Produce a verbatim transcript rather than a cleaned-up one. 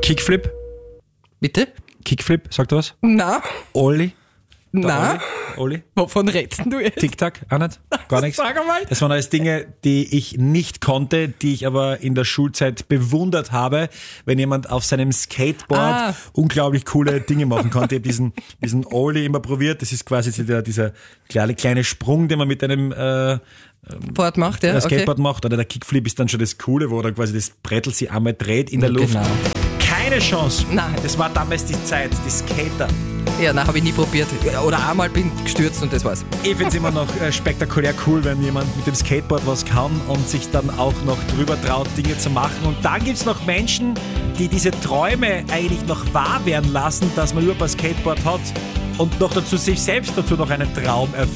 Kickflip? Bitte? Kickflip, sagt er was? Na, Olli? na. Olli? Wovon redest denn du jetzt? Tic-Tac? Auch nicht? Gar nichts? Sag einmal. Das waren alles Dinge, die ich nicht konnte, die ich aber in der Schulzeit bewundert habe, wenn jemand auf seinem Skateboard Ah. unglaublich coole Dinge machen konnte. Ich habe diesen, diesen Ollie immer probiert. Das ist quasi dieser, dieser kleine, kleine Sprung, den man mit einem äh, Board macht, ja, der okay. Skateboard macht. Oder der Kickflip ist dann schon das Coole, wo dann quasi das Brettel sich einmal dreht in der Ja, Luft. genau. Keine Chance. Nein. Das war damals die Zeit, die Skater. Ja, nein, habe ich nie probiert. Oder einmal bin gestürzt und das war's. Ich finde es immer noch äh, spektakulär cool, wenn jemand mit dem Skateboard was kann und sich dann auch noch drüber traut, Dinge zu machen. Und dann gibt es noch Menschen, die diese Träume eigentlich noch wahr werden lassen, dass man überhaupt ein Skateboard hat und noch dazu sich selbst dazu noch einen Traum erfüllt.